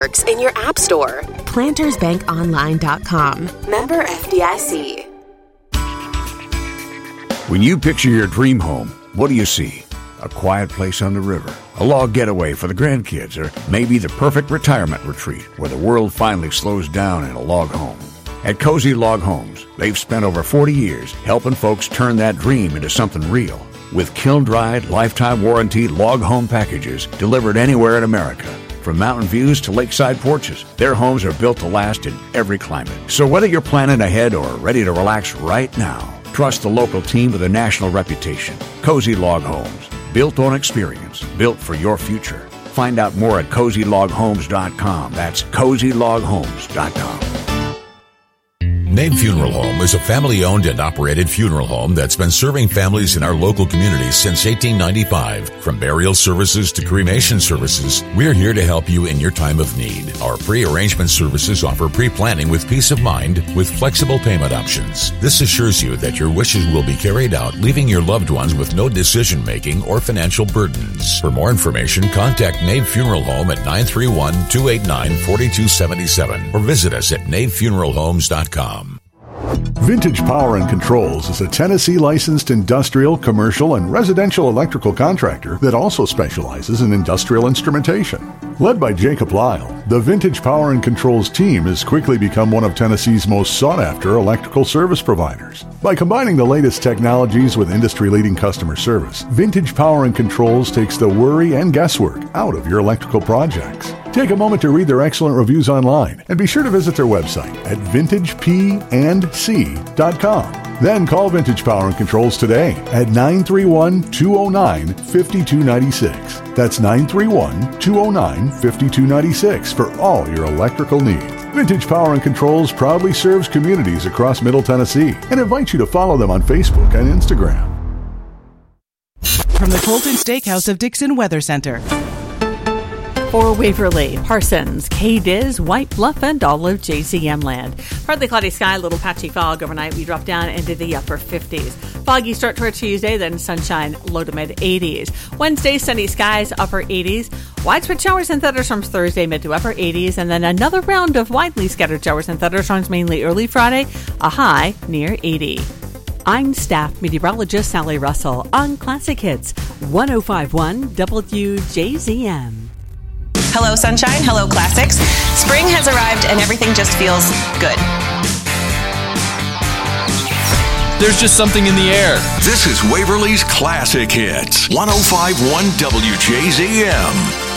Works in your app store. PlantersBankOnline.com. Member FDIC. When you picture your dream home, what do you see? A quiet place on the river, a log getaway for the grandkids, or maybe the perfect retirement retreat where the world finally slows down in a log home. At Cozy Log Homes, they've spent over 40 years helping folks turn that dream into something real. With kiln-dried, lifetime warranty log home packages delivered anywhere in America. From mountain views to lakeside porches, their homes are built to last in every climate. So whether you're planning ahead or ready to relax right now, trust the local team with a national reputation. Cozy Log Homes, built on experience, built for your future. Find out more at CozyLogHomes.com. That's CozyLogHomes.com. Nave Funeral Home is a family-owned and operated funeral home that's been serving families in our local communities since 1895. From burial services to cremation services, we're here to help you in your time of need. Our pre-arrangement services offer pre-planning with peace of mind with flexible payment options. This assures you that your wishes will be carried out, leaving your loved ones with no decision-making or financial burdens. For more information, contact Nave Funeral Home at 931-289-4277 or visit us at navefuneralhomes.com. Vintage Power and Controls is a Tennessee licensed industrial, commercial, and residential electrical contractor that also specializes in industrial instrumentation. Led by Jacob Lyle, the Vintage Power and Controls team has quickly become one of Tennessee's most sought-after electrical service providers. By combining the latest technologies with industry-leading customer service, Vintage Power and Controls takes the worry and guesswork out of your electrical projects. Take a moment to read their excellent reviews online and be sure to visit their website at vintagepandc.com. Then call Vintage Power and Controls today at 931-209-5296. That's 931-209-5296 for all your electrical needs. Vintage Power and Controls proudly serves communities across Middle Tennessee and invites you to follow them on Facebook and Instagram. From the Colton Steakhouse of Dixon Weather Center. For Waverly, Parsons, K-Diz, White Bluff, and all of JZM land. Partly cloudy sky, little patchy fog overnight. We drop down into the upper 50s. Foggy start to our Tuesday, then sunshine, low to mid 80s. Wednesday, sunny skies, upper 80s. Widespread showers and thunderstorms Thursday, mid to upper 80s. And then another round of widely scattered showers and thunderstorms mainly early Friday, a high near 80. I'm staff meteorologist Sally Russell on Classic Hits 105.1 WJZM. Hello, sunshine. Hello, classics. Spring has arrived and everything just feels good. There's just something in the air. This is Waverly's Classic Hits 105.1 WJZM.